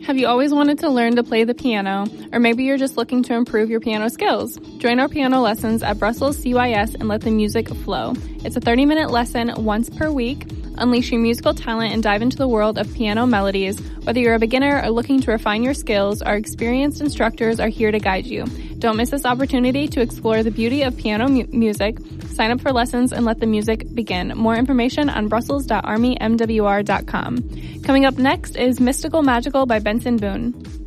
Have you always wanted to learn to play the piano, or maybe you're just looking to improve your piano skills? Join our piano lessons at Brussels CYS and let the music flow. It's a 30-minute lesson once per week. Unleash your musical talent and dive into the world of piano melodies. Whether you're a beginner or looking to refine your skills, our experienced instructors are here to guide you. Don't miss this opportunity to explore the beauty of piano music. Sign up for lessons and let the music begin. More information on brussels.armymwr.com. Coming up next is Mystical Magical by Benson Boone.